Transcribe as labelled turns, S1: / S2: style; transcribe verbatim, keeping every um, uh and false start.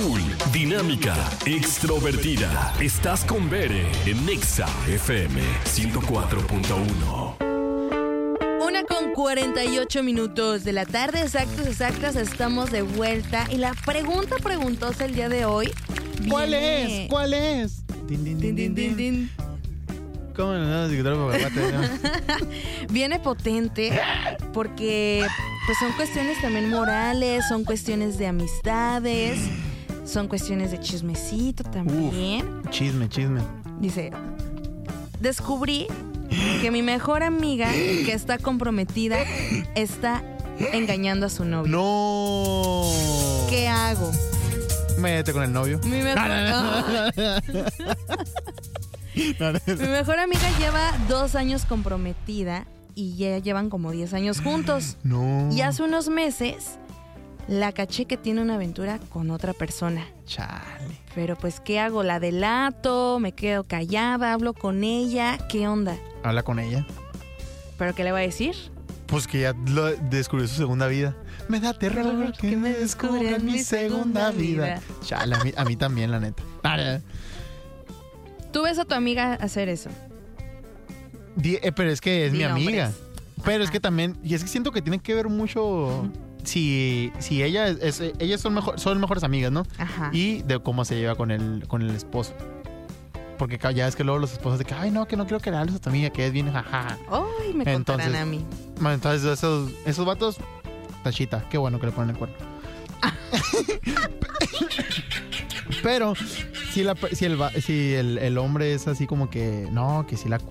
S1: cool, dinámica, extrovertida. Estás con Bere en Nexa F M ciento cuatro punto uno.
S2: Una con cuarenta y ocho minutos de la tarde, exactos, exactas, estamos de vuelta. Y la pregunta preguntosa el día de hoy
S3: ¿Cuál
S2: viene...
S3: es? ¿Cuál es? Din, din,
S2: Din, din, din, din.
S3: ¿Cómo no?
S2: Viene potente porque pues son cuestiones también morales, son cuestiones de amistades, son cuestiones de chismecito también.
S3: Uf, chisme, chisme.
S2: Dice, descubrí que mi mejor amiga que está comprometida está engañando a su novio.
S3: ¡No!
S2: ¿Qué hago?
S3: Métete con el novio.
S2: Mi mejor,
S3: No, no, no.
S2: mi mejor amiga lleva dos años comprometida y ya llevan como diez años juntos.
S3: No.
S2: Y hace unos meses la caché que tiene una aventura con otra persona.
S3: Chale.
S2: Pero pues, ¿qué hago? ¿La delato? ¿Me quedo callada? ¿Hablo con ella? ¿Qué onda?
S3: Habla con ella.
S2: ¿Pero qué le va a decir?
S3: Pues que ya lo descubrió su segunda vida. Me da terror que, que me descubran mi segunda vida. vida. Chale, a mí, a mí también, la neta.
S2: ¿Tú ves a tu amiga hacer eso?
S3: Di, eh, pero es que es
S2: Di
S3: mi amiga.
S2: nombres.
S3: Pero
S2: Ajá.
S3: es que también, y es que siento que tiene que ver mucho uh-huh. si, si ella es, es, ellas son mejor, son mejores amigas, ¿no?
S2: Ajá.
S3: Y de cómo se lleva con el, con el esposo. Porque ya es que luego los esposos de que, ay no, que no quiero que le hables a tu amiga, que es bien jaja.
S2: Ay, me
S3: Entonces,
S2: contarán a mí.
S3: Bueno, entonces esos, esos vatos, tachita, qué bueno que le ponen el cuerno. Pero si, la, si, el, si el, el hombre es así como que, no, que si la